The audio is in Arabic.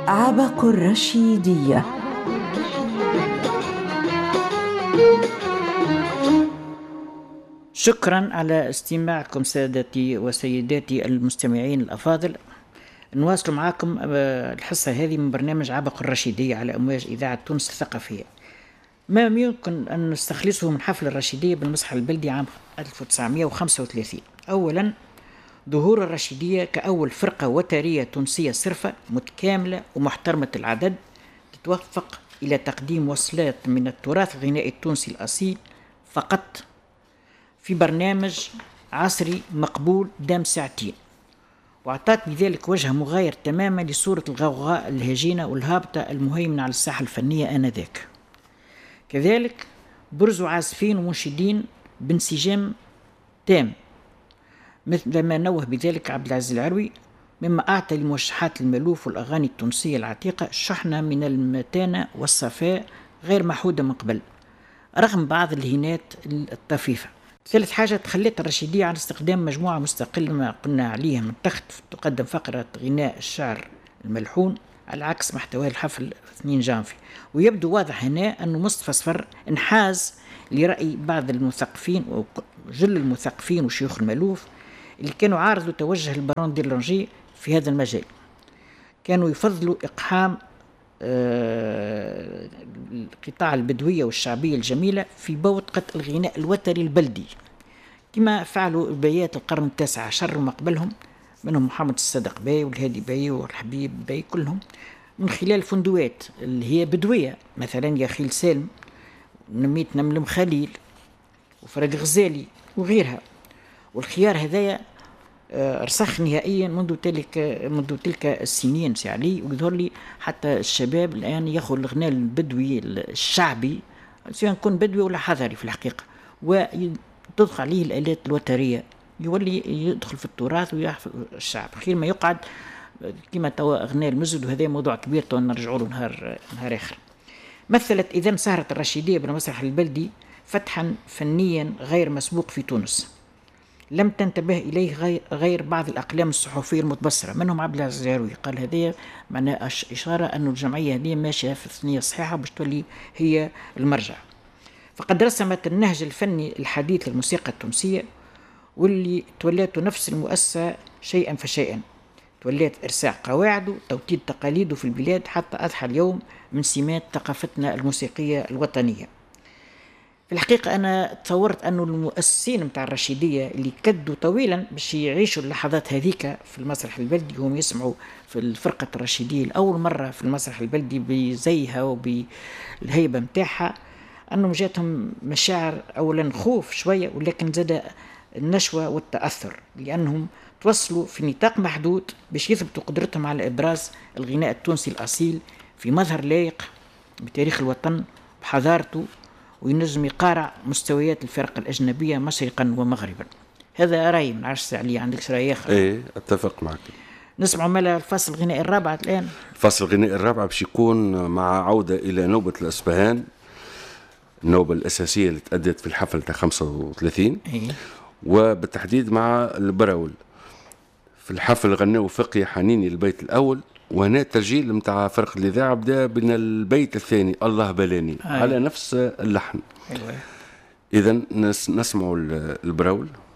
عبق الرشيدية. شكرا على استماعكم سادتي وسيداتي المستمعين الأفاضل. نواصل معكم الحصة هذه من برنامج عبق الرشيدية على أمواج إذاعة تونس الثقافية. ما يمكن أن نستخلصه من حفل الرشيدية بالمسرح البلدي عام 1935. أولا، ظهور الرشيدية كأول فرقة وترية تونسية صرفة متكاملة ومحترمة العدد، تتوفق إلى تقديم وصلات من التراث الغنائي التونسي الأصيل فقط في برنامج عصري مقبول دام ساعتين، وأعطت بذلك وجه مغاير تماما لصورة الغوغاء الهجينة والهابطة المهيمنة على الساحة الفنية آنذاك. كذلك برزوا عازفين ومنشدين بانسجام تام مثل ما نوه بذلك عبد العزيز العروي، مما أعطى لموشحات المألوف والأغاني التونسية العتيقة شحنة من المتانة والصفاء غير محودة من قبل، رغم بعض الهينات الطفيفة. ثالث حاجة، تخلت الرشيدية عن استخدام مجموعة مستقلة ما قلنا عليها من تحت، تقدم فقرة غناء الشعر الملحون على عكس محتوى الحفل 2 جانفي. ويبدو واضح هنا أن مصطفى صفر انحاز لرأي بعض المثقفين وجل المثقفين وشيوخ المألوف اللي كانوا عارضوا توجه البارون دي لونجي في هذا المجال. كانوا يفضلوا إقحام القطاع البدوية والشعبية الجميلة في بوتقة الغناء الوتري البلدي، كما فعلوا بيات القرن التاسع عشر وما قبلهم، منهم محمد الصدق باي والهادي باي والحبيب باي، كلهم من خلال فندوات اللي هي بدوية، مثلا يا خيل سالم، نميت نملم خليل، وفرج غزالي وغيرها. والخيار هذايا رسخ نهائيا منذ تلك السنين سعلي، ويظهر لي حتى الشباب الآن يأخذ الغناء البدوي الشعبي، سواء يكون بدوي ولا حضري في الحقيقة، وتدخل عليه الآلات الوترية، يولي يدخل في التراث ويحفظ الشعب، خير ما يقعد كما توا أغناء المزد، وهذا موضوع كبير تو نرجعوا له نهار آخر. مثلت إذن سهرة الرشيدية بالمسرح البلدي فتحا فنيا غير مسبوق في تونس، لم تنتبه إليه غير بعض الأقلام الصحفية المتبصرة، منهم عبد العزيز العروي، قال هذه معناها إشارة أن الجمعية هذه ماشية في الثنية الصحيحة باش تولي هي المرجع. فقد رسمت النهج الفني الحديث للموسيقى التونسية، واللي توليت نفس المؤسسة شيئا فشيئا، توليت إرساء قواعده وتوتيد تقاليده في البلاد حتى أضحى اليوم من سمات ثقافتنا الموسيقية الوطنية. في الحقيقة أنا تصورت أنه المؤسسين متاع الرشيدية اللي كدوا طويلا باش يعيشوا اللحظات هذيك في المسرح البلدي، هم يسمعوا في الفرقة الرشيدية لأول مرة في المسرح البلدي بزيها وبالهيبة متاعها، أنهم جاتهم مشاعر أولا خوف شوية، ولكن زاد النشوة والتأثر، لأنهم توصلوا في نطاق محدود باش يثبتوا قدرتهم على إبراز الغناء التونسي الأصيل في مظهر لايق بتاريخ الوطن بحضارته، وينجم يقارع مستويات الفرق الأجنبية مشرقا ومغربا. هذا رأيي، من عرش علي، عندك رأي آخر؟ ايه اتفق معك. نسمع مالا الفصل الغنائي الرابع الآن. الفصل الغنائي الرابع باش يكون مع عودة إلى نوبة الأسبهان، النوبة الأساسية اللي تأدت في الحفل تاع 35. إيه؟ وبالتحديد مع البراول. في الحفل غنوا فقية حنيني البيت الأول، وهنا التسجيل متاع فرقة الإذاعة بدأ من البيت الثاني الله بلاني على نفس اللحن. أيوة. إذن نسمعوا البراول.